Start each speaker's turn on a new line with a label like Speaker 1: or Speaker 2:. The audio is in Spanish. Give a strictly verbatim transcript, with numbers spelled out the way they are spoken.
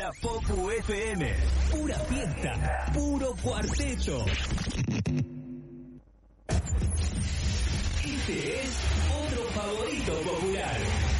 Speaker 1: La Popu F M. Pura fiesta, puro cuarteto. Este es otro favorito popular.